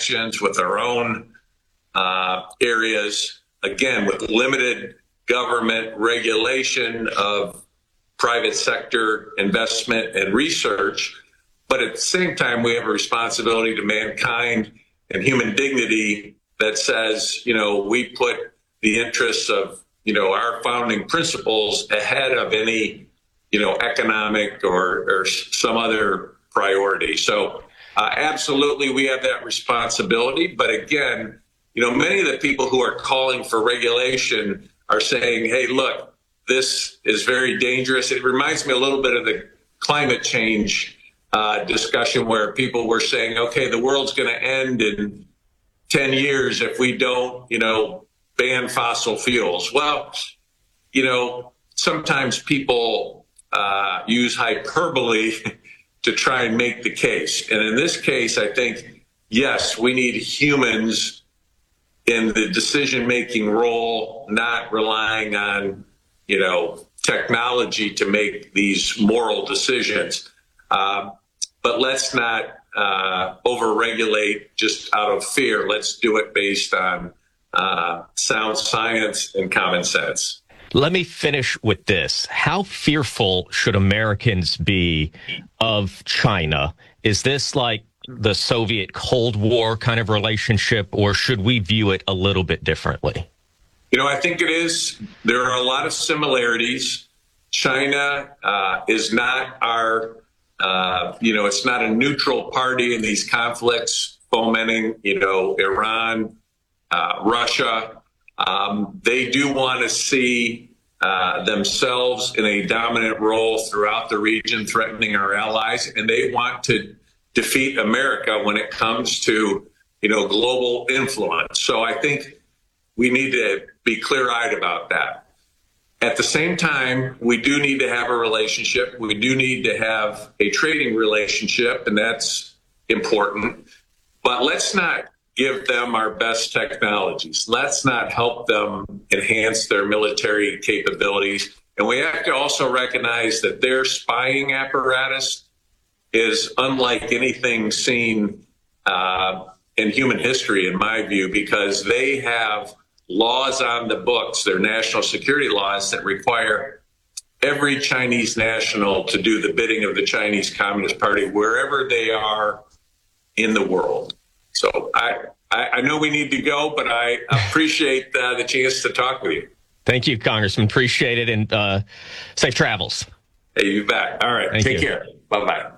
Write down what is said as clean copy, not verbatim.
protections with our own areas, again, with limited government regulation of private sector investment and research. But at the same time, we have a responsibility to mankind and human dignity that says, we put the interests of, our founding principles ahead of any, economic or some other priority. So absolutely, we have that responsibility. But again, many of the people who are calling for regulation are saying, hey, look, this is very dangerous. It reminds me a little bit of the climate change discussion where people were saying, okay, the world's going to end in 10 years if we don't, ban fossil fuels. Well, sometimes people use hyperbole to try and make the case. And in this case, I think, yes, we need humans in the decision-making role, not relying on, technology to make these moral decisions. But let's not over-regulate just out of fear. Let's do it based on sound science and common sense. Let me finish with this. How fearful should Americans be of China? Is this like the Soviet Cold War kind of relationship, or should we view it a little bit differently? I think it is. There are a lot of similarities. China is not our, it's not a neutral party in these conflicts fomenting, Iran, Russia. They do want to see themselves in a dominant role throughout the region, threatening our allies, and they want to defeat America when it comes to, global influence. So I think we need to be clear-eyed about that. At the same time, we do need to have a relationship. We do need to have a trading relationship, and that's important. But let's not give them our best technologies. Let's not help them enhance their military capabilities. And we have to also recognize that their spying apparatus is unlike anything seen in human history, in my view, because they have laws on the books, their national security laws, that require every Chinese national to do the bidding of the Chinese Communist Party wherever they are in the world. So I know we need to go, but I appreciate the chance to talk with you. Thank you, Congressman. Appreciate it, and safe travels. Hey, you bet. All right. Take care. Bye-bye.